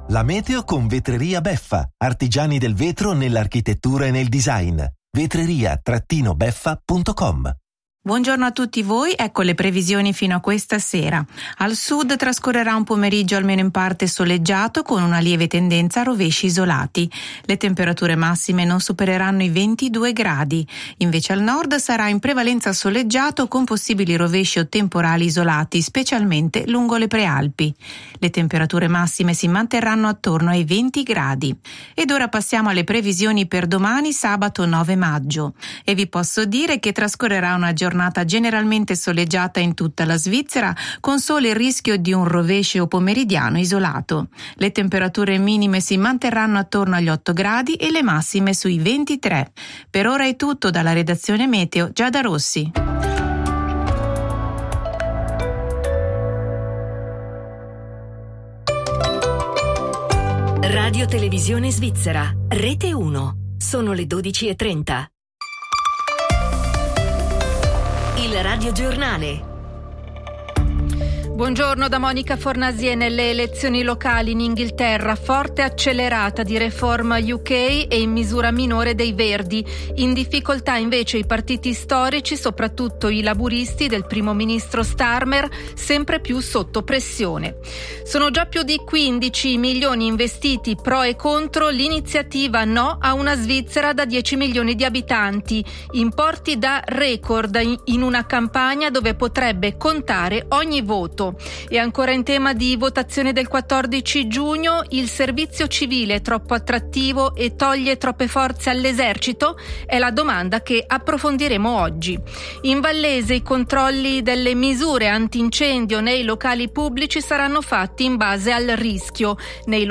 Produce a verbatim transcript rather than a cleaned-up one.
La meteo con Vetreria Beffa, artigiani del vetro nell'architettura e nel design. vetreria beffa punto com. Buongiorno a tutti voi, ecco le previsioni fino a questa sera. Al sud trascorrerà un pomeriggio almeno in parte soleggiato con una lieve tendenza a rovesci isolati. Le temperature massime non supereranno i ventidue gradi. Invece al nord sarà in prevalenza soleggiato con possibili rovesci o temporali isolati, specialmente lungo le prealpi. Le temperature massime si manterranno attorno ai venti gradi. Ed ora passiamo alle previsioni per domani, sabato nove maggio. E vi posso dire che trascorrerà una giornata giornata generalmente soleggiata in tutta la Svizzera, con solo il rischio di un rovescio pomeridiano isolato. Le temperature minime si manterranno attorno agli otto gradi e le massime sui ventitré. Per ora è tutto dalla redazione Meteo, Giada Rossi. Radio Televisione Svizzera, Rete uno. Sono le dodici e trenta. Il Radio Giornale. Buongiorno da Monica Fornasie. Nelle elezioni locali in Inghilterra, forte accelerata di Reform U K e in misura minore dei Verdi. In difficoltà invece i partiti storici, soprattutto i laburisti del primo ministro Starmer, sempre più sotto pressione. Sono già più di quindici milioni investiti pro e contro l'iniziativa No a una Svizzera da dieci milioni di abitanti. Importi da record in una campagna dove potrebbe contare ogni voto. E ancora in tema di votazione del quattordici giugno, il servizio civile è troppo attrattivo e toglie troppe forze all'esercito? È la domanda che approfondiremo oggi. In Vallese i controlli delle misure antincendio nei locali pubblici saranno fatti in base al rischio. Nei